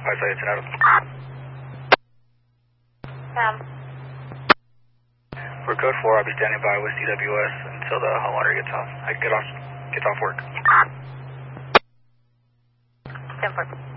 Site, it's an Adam. For code 4, I'll be standing by with CWS until the homeowner gets off. Gets off work. 10-4.